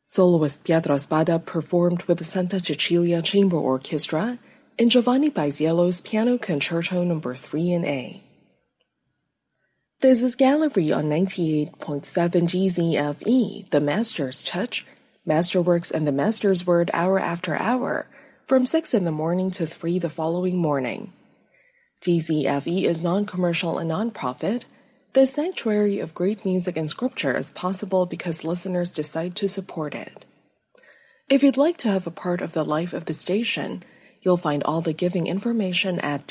Soloist Pietro Spada performed with the Santa Cecilia Chamber Orchestra in Giovanni Paisiello's Piano Concerto No. 3 in A. This is Gallery on 98.7 GZFE, The Master's Touch, Masterworks and the Master's Word hour after hour, from 6 in the morning to 3 the following morning. GZFE is non-commercial and non-profit. The sanctuary of great music and scripture is possible because listeners decide to support it. If you'd like to have a part of the life of the station, you'll find all the giving information at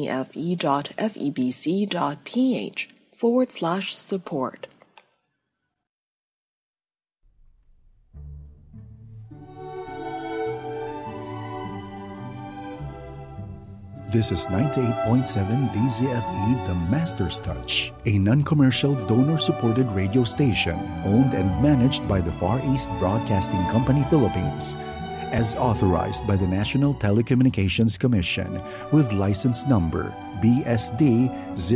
gzfe.febc.ph/support. This is 98.7 DZFE The Master's Touch, a non-commercial donor-supported radio station owned and managed by the Far East Broadcasting Company Philippines, as authorized by the National Telecommunications Commission with license number BSD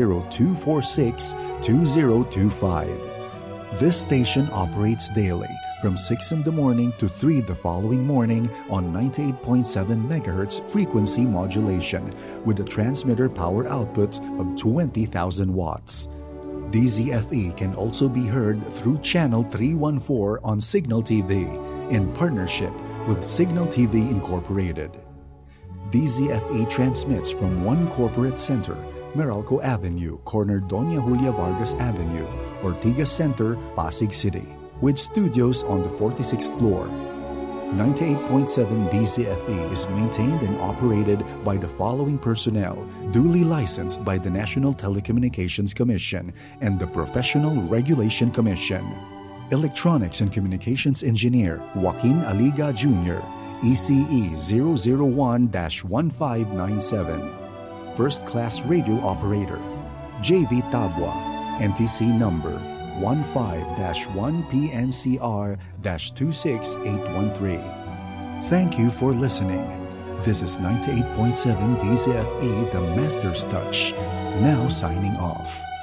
02462025. This station operates daily from 6 in the morning to 3 the following morning on 98.7 MHz frequency modulation with a transmitter power output of 20,000 watts. DZFE can also be heard through Channel 314 on Signal TV in partnership with Signal TV Incorporated. DZFE transmits from one corporate center, Meralco Avenue, corner Doña Julia Vargas Avenue, Ortigas Center, Pasig City, with studios on the 46th floor. 98.7 DZFE is maintained and operated by the following personnel, duly licensed by the National Telecommunications Commission and the Professional Regulation Commission. Electronics and Communications Engineer Joaquin Aliga Jr., ECE 001-1597. First Class Radio Operator JV Tabua, NTC number 15-1PNCR-26813. Thank you for listening. This is 98.7 DZFE The Master's Touch, now signing off.